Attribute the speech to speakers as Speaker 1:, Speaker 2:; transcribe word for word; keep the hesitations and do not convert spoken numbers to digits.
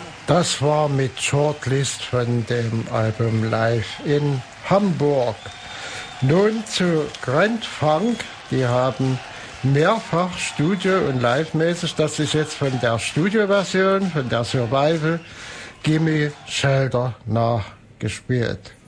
Speaker 1: Das war mit Shortlist von dem Album Live in Hamburg. Nun zu Grand Funk. Die haben mehrfach Studio- und Live-mäßig, das ist jetzt von der Studioversion, von der Survival, Gimme Shelter nachgespielt.